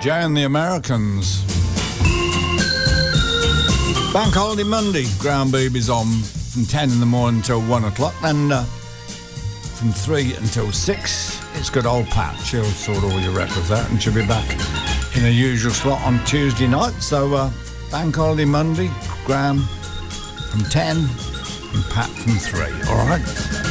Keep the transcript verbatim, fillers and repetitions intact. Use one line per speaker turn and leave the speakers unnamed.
Jay and the Americans. Bank Holiday Monday, Ground Babies on from ten in the morning till one o'clock. Then uh, from three until six, it's good old Pat. She'll sort all your records out and she'll be back in the usual slot on Tuesday night. So uh, Bank Holiday Monday, Graham from ten and Pat from three. All right.